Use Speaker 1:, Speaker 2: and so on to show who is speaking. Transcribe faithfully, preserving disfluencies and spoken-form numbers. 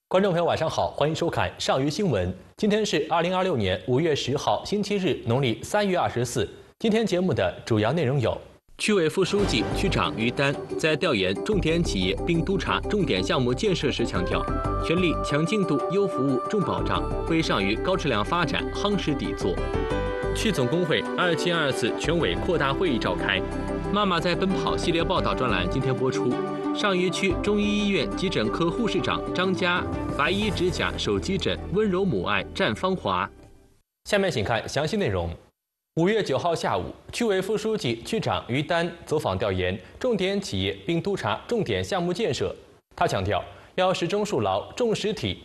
Speaker 1: 观众朋友，晚上好，欢迎收看上虞新闻。今天是二零二六年五月十号，星期日，农历三月二十四。今天节目的主要内容有：区委副书记、区长于丹在调研重点企业并督查重点项目建设时强调，全力强进度、优服务、重保障，为上虞高质量发展夯实底座。区总工会二七二次全委扩大会议召开。妈妈在奔跑系列报道专栏今天播出。上虞区中医医院急诊科护士长张佳白衣指甲手机诊，温柔母爱绽芳华。下面请看详细内容。五月九号下午，区委副书记、区长于丹走访调研重点企业并督查重点项目建设。他强调，要始终树牢重实体、